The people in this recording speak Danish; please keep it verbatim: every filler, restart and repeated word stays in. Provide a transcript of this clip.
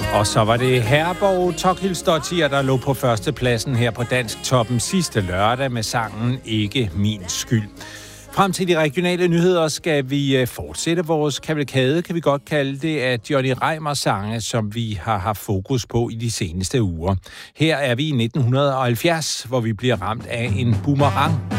Og så var det Herborg Tokilsdottir, der lå på førstepladsen her på Dansk Toppen sidste lørdag med sangen Ikke min skyld. Frem til de regionale nyheder skal vi fortsætte vores kavalkade, kan vi godt kalde det, af Johnny Reimers sange, som vi har haft fokus på i de seneste uger. Her er vi i nitten halvfjerds, hvor vi bliver ramt af en boomerang.